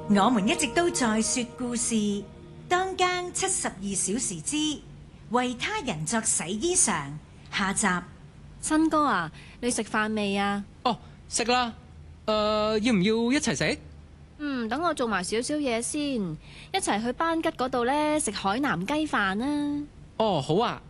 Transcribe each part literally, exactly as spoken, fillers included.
我們一直都在說故事，當間七十二小時之為他人作洗衣裳下集。 新哥啊，你食飯未啊？ 哦，食啦。誒、呃，要唔要一齊食？ 嗯，等我做埋少少嘢先，一齊去班吉嗰度呢，食海南雞飯啊！ 哦，好啊。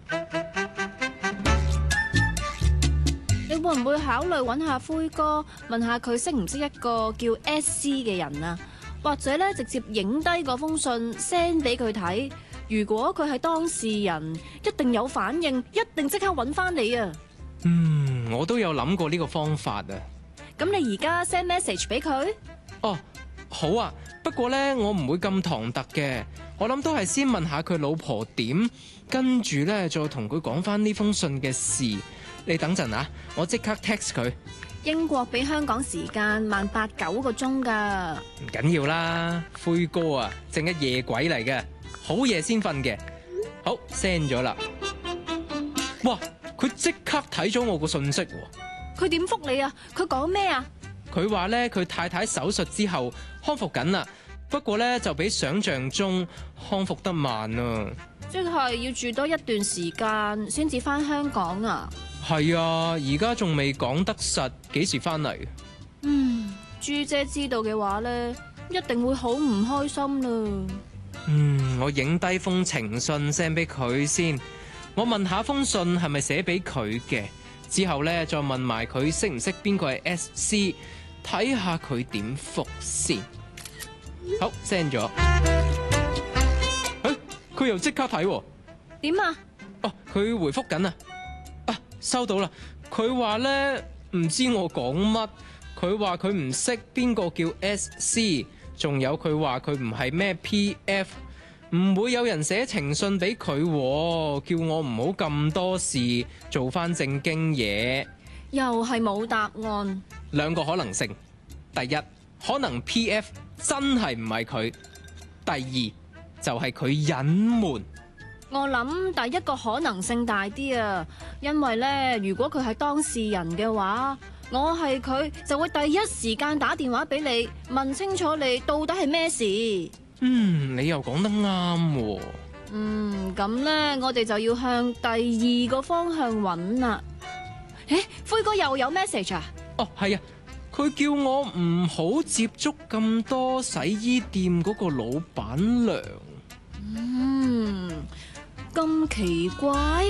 你會唔會考慮揾下灰哥，問下佢識唔識一個叫 S C 嘅人啊？或者咧直接影低嗰封信 send 俾佢睇，如果佢係當事人，一定有反應，一定即刻揾翻你啊！ 嗯，我都有諗過呢個方法啊。 咁你而家 send message 俾佢？ 哦，好啊。不過呢，我唔會咁唐突嘅。我諗都係先問下佢老婆點，跟住呢，再同佢講翻呢封信嘅事。你等陣啊，我即刻 text 佢。 英國比香港時間慢八九個鐘㗎。 唔緊要啦，灰哥啊，正一夜鬼嚟嘅，好夜先瞓嘅。好 send 咗啦。哇，佢即刻睇咗我個信息喎。 佢點覆你啊？佢講咩啊？ 佢話咧，佢太太手術之後康復緊啦，不過咧就比想象中康復得慢啊。 即係要住多一段時間先至返香港啊？ 係啊，而家仲未講得實幾時翻嚟。 嗯，朱姐知道嘅話咧，一定會好唔開心啦。 嗯，我影低封情信 send 俾佢先，我問下封信係咪寫俾佢嘅，之後咧再問埋佢識唔識邊個係 S C， 睇下佢點覆先。好 send 咗。誒，佢又即刻睇喎。 點啊？ 哦，佢回覆緊啊。收到啦，佢話咧唔知我講乜，佢話佢唔識邊個叫 S C， 仲有佢話佢唔係咩 P F， 唔會有人寫情信俾佢，叫我唔好咁多事，做翻正經嘢。 又係冇答案。 兩個可能性，第一，可能 P F 真係唔係佢；第二，就係佢隱瞞。 我諗第一個可能性大啲啊，因為咧，如果佢係當事人嘅話，我係佢就會第一時間打電話俾你，問清楚你到底係咩事。 嗯，你又講得啱喎。 嗯，咁咧，我哋就要向第二個方向揾啦。誒，灰哥又有 message 啊？ 哦，係啊，佢叫我唔好接觸咁多洗衣店嗰個老闆娘。 嗯。咁奇怪，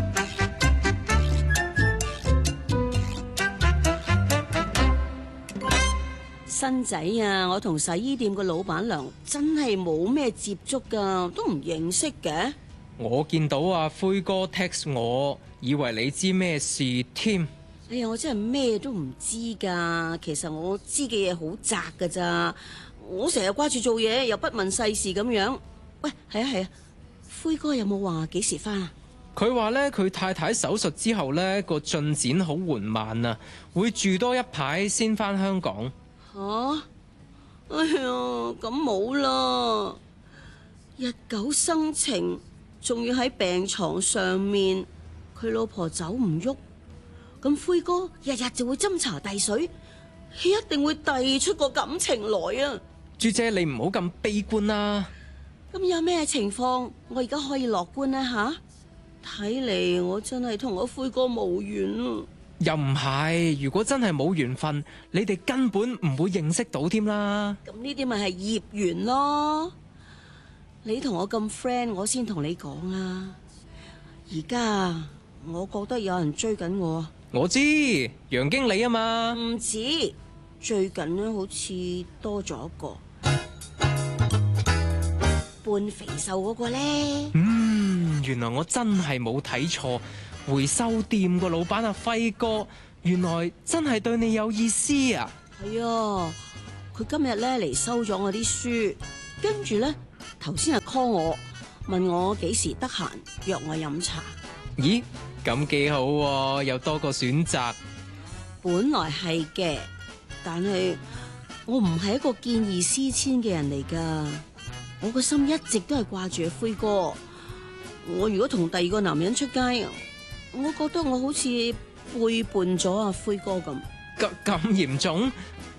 新仔啊！我同洗衣店個老闆娘真係冇咩接觸噶，都唔認識嘅。 我見到阿灰哥 text 我，以為你知咩事添。 哎呀，我真係咩都唔知噶。其實我知嘅嘢好窄噶咋，我成日掛住做嘢，又不問世事咁樣。喂，係啊係啊。灰哥有冇話幾時返啊？ 佢話咧，佢太太手術之後咧個進展好緩慢啊，會住多一排先返香港。 吓、啊？哎呀，咁冇啦！日久生情，仲要喺病床上面，佢老婆走唔喐，咁灰哥日日就會斟茶遞水，一定會遞出個感情來啊！ 朱姐，你唔好咁悲觀啦。 咁有咩情況我而家可以樂觀呢？吓？睇嚟我真係同我灰哥無緣啊！ 又唔係，如果真係冇緣分，你哋根本唔會認識到添啦。 咁呢啲咪係業緣咯？你同我咁 friend，我先同你講啊！而家我覺得有人追緊我。 我知，楊經理啊嘛。 唔止，最近呢好似多咗一個。半肥瘦嗰個咧， 嗯，原來我真係冇睇錯，回收店個老闆阿輝哥，原來真係對你有意思啊！ 係啊，佢今日咧嚟收咗我啲書，跟住咧頭先啊 call 我，問我幾時得閒約我飲茶。 咦，咁幾好喎，有多個選擇。 本來係嘅，但係我唔係一個見異思遷嘅人嚟噶。我個心一直都係掛住阿灰哥。我如果同第二個男人出街，我覺得我好似背叛咗阿灰哥咁。 咁咁嚴重？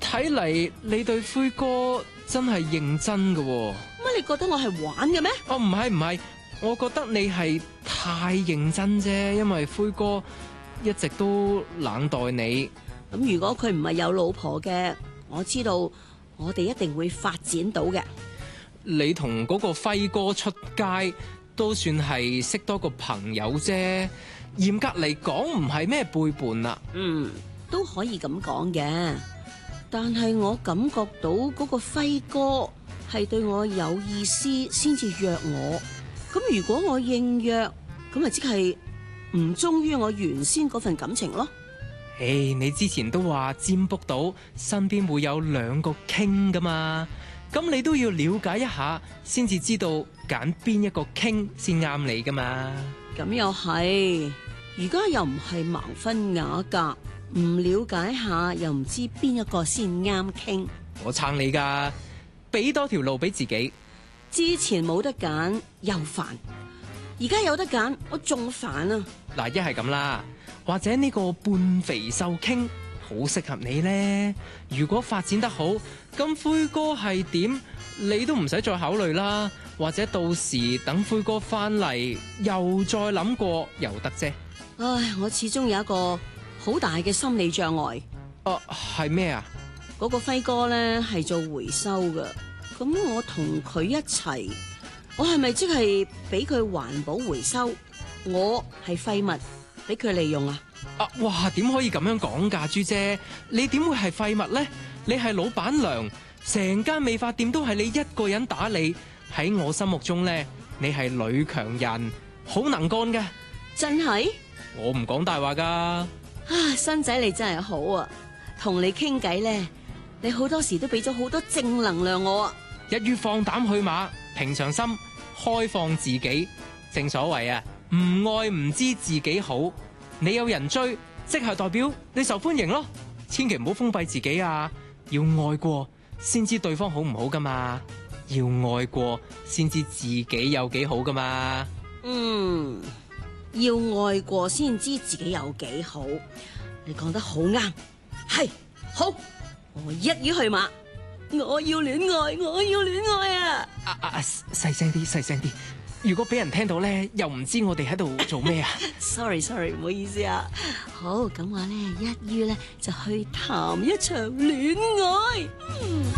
睇嚟你對灰哥真係認真㗎喎。 乜你覺得我係玩嘅咩？ 哦，唔係唔係，我覺得你係太認真啫，因為灰哥一直都冷待你。 咁如果佢唔係有老婆嘅，我知道我哋一定會發展到嘅。 你同嗰個輝哥出街都算係識多個朋友啫，嚴格嚟講唔係咩背叛啦。 嗯，都可以咁講嘅，但係我感覺到嗰個輝哥係對我有意思先至約我。咁如果我應約，咁咪即係唔忠於我原先嗰份感情咯。 誒，hey, 你之前都話占卜到身邊會有兩個傾噶嘛，咁你都要了解一下，先至知道揀邊一個傾先啱你噶嘛。 咁又係，而家又唔係盲婚啞嫁，唔了解下又唔知邊一個先啱傾。 我撐你噶，俾多條路俾自己。 之前冇得揀又煩，而家有得揀我仲煩啊！ 嗱，一係咁啦，或者呢個半肥瘦傾好適合你呢。如果發展得好，咁灰哥係點，你都唔使再考慮啦。或者到時等灰哥翻嚟，又再諗過又得啫。 唉，我始終有一個好大嘅心理障礙。 哦、啊，係咩啊？ 嗰個輝哥咧係做回收噶，咁我同佢一齊，我係咪即係俾佢環保回收？我係廢物，俾佢利用啊？ 啊，哇，點可以咁樣講噶，朱姐？你點會係廢物呢？你係老闆娘，成間美髮店都係你一個人打理。喺我心目中呢，你係女強人，好能幹嘅。 真係？ 我唔講大話噶。 啊，新仔你真係好啊，同你傾偈咧，你好多時都俾咗好多正能量我啊。 一於放膽去馬，平常心，開放自己。正所謂啊，唔愛唔知自己好。你有人追，即係代表你受歡迎咯。千祈唔好封閉自己啊，要愛過先知對方好唔好噶嘛。要愛過先知自己有幾好噶嘛。 嗯，要愛過先知自己有幾好。你講得好啱，係好，我一於去馬。我要戀愛，我要戀愛啊！ 啊啊啊！細聲啲，細聲啲。如果俾人聽到咧，又唔知我哋喺度做咩啊 ？Sorry Sorry，唔好意思啊。好，咁我咧一於咧就去談一場戀愛。嗯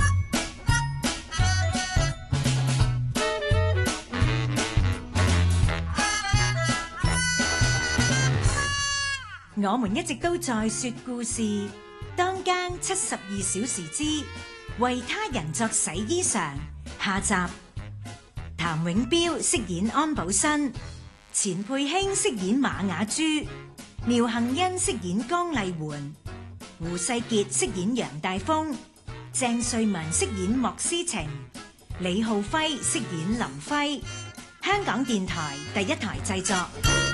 我們一直都在說故事，當間七十二小時之為他人作洗衣裳下集。譚永標飾演安寶新，錢佩卿飾演馬雅珠，苗幸恩飾演江麗媛，胡世傑飾演楊大峰，鄭瑞文飾演莫思晴，李浩輝飾演林輝。香港電台第一台製作。